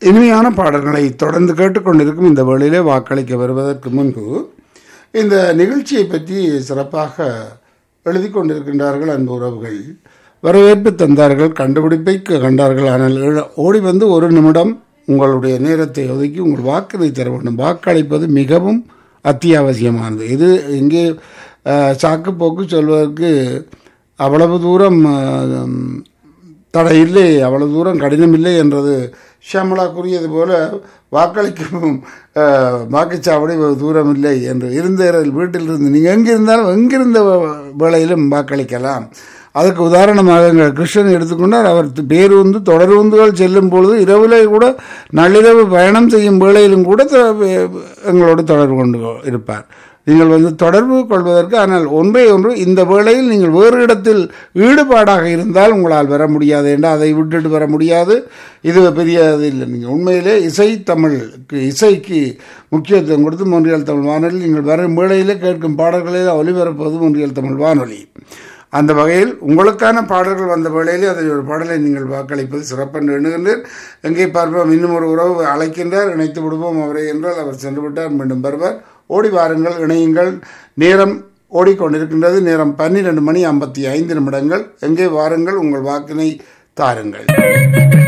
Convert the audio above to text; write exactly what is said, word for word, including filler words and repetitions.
இனிமையான பாடல்களை தொடர்ந்து கேட்டுக்கொண்டிருக்கும் இந்த வேளையிலே வாக்களிக்க வருவதற்கு முன்பு இந்த நிகழ்ச்சியை பற்றி சிறப்பாக எழுதி கொண்டிருக்கின்றார்கள் அன்பு உறவுகள். வரவேற்பு தந்தார்கள், கண்டுபிடிப்பை கண்டார்கள். ஆனால் ஓடி வந்து ஒரு நிமிடம் உங்களுடைய நேரத்தை ஒதுக்கி உங்கள் வாக்கினை தர வேண்டும். வாக்களிப்பது மிகவும் அத்தியாவசியமானது. இது இங்கே சாக்கு போக்கு சொல்வதற்கு அவ்வளவு தூரம் தடை இல்லை, அவ்வளவு தூரம் கடினம் இல்லை என்றது ஷியாமலா கூறியது போல வாக்களிக்கும் வாக்குச்சாவடி தூரம் இல்லை என்று இருந்த வீட்டில் இருந்து நீங்கள் எங்கிருந்தாலும் எங்கிருந்த வேளையிலும் வாக்களிக்கலாம். அதுக்கு உதாரணமாக எங்கள் கிருஷ்ணன் எடுத்துக்கொண்டால் அவர் பேருந்து தொடர்வுந்துகள் செல்லும் பொழுது இரவிலே கூட நள்ளிரவு பயணம் செய்யும் வேளையிலும் கூட எங்களோடு தொடர்பு கொண்டு இருப்பார். நீங்கள் வந்து தொடர்பு கொள்வதற்கு, ஆனால் ஒன்றை ஒன்று இந்த வேளையில் நீங்கள் வேறு இடத்தில் ஈடுபாடாக இருந்தால் உங்களால் வர முடியாது என்றால் அதை விட்டுட்டு வர முடியாது. இது பெரிய இது இல்லை. நீங்கள் உண்மையிலே இசை தமிழுக்கு இசைக்கு முக்கியத்துவம் கொடுத்து மொன்றியல் தமிழ் வானொலி நீங்கள் வரும் வேளையிலே கேட்கும் பாடல்களில் ஒலிபரப்பது மொன்றியல் தமிழ் வானொலி. அந்த வகையில் உங்களுக்கான பாடல்கள் வந்த வேளையிலே அதில் ஒரு பாடலை நீங்கள் வாக்களிப்பது சிறப்பென்று எண்ணுகின்றேன். எங்கே பார்ப்போம், இன்னும் ஒரு உறவு அழைக்கின்றார், இணைத்து விடுவோம் அவரை என்றால் அவர் சென்று விட்டார், மீண்டும் வருவார். ஓடி வாருங்கள், இணையுங்கள். நேரம் ஓடிக்கொண்டிருக்கின்றது. நேரம் பன்னிரண்டு மணி ஐம்பத்தி ஐந்து நிமிடங்கள். எங்கே வாருங்கள், உங்கள் வாக்கினை தாருங்கள்.